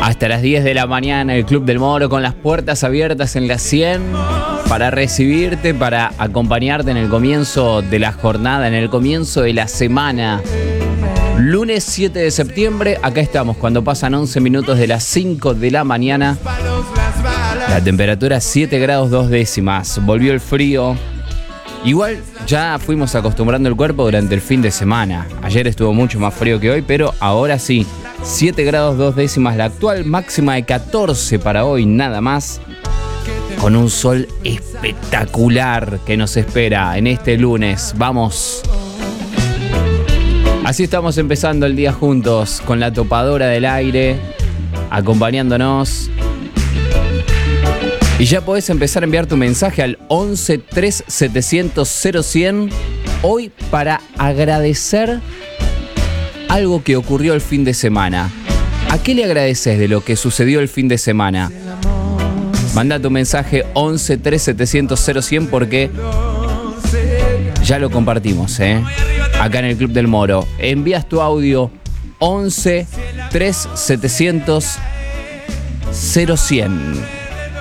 Hasta las 10 de la mañana el Club del Moro con las puertas abiertas en las 100 para recibirte, para acompañarte en el comienzo de la jornada, en el comienzo de la semana. Lunes 7 de septiembre, acá estamos cuando pasan 11 minutos de las 5 de la mañana. La temperatura 7 grados 2 décimas, volvió el frío. Igual ya fuimos acostumbrando el cuerpo durante el fin de semana. Ayer estuvo mucho más frío que hoy, pero ahora sí, 7 grados 2 décimas la actual, máxima de 14 para hoy, nada más. Con un sol espectacular que nos espera en este lunes. Vamos. Así estamos empezando el día juntos con la topadora del aire, acompañándonos. Y ya podés empezar a enviar tu mensaje al 11 3 700 0100 hoy para agradecer algo que ocurrió el fin de semana. ¿A qué le agradeces de lo que sucedió el fin de semana? Manda tu mensaje 11 3 700 0100 porque ya lo compartimos, acá en el Club del Moro. Envías tu audio 11 3 700 0100.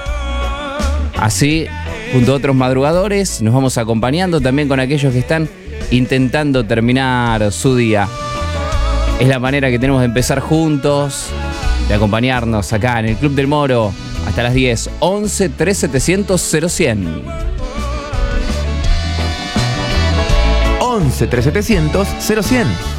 Así, junto a otros madrugadores, nos vamos acompañando también con aquellos que están intentando terminar su día. Es la manera que tenemos de empezar juntos, de acompañarnos acá en el Club del Moro hasta las 10. 11 3 700 0100. 11 3 700 0100.